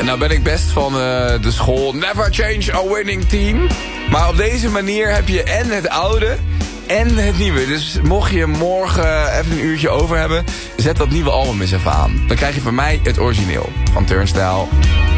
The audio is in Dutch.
nou ben ik best van de school Never Change a Winning Team. Maar op deze manier heb je en het oude en het nieuwe. Dus mocht je morgen even een uurtje over hebben, zet dat nieuwe album eens even aan. Dan krijg je van mij het origineel van Turnstile.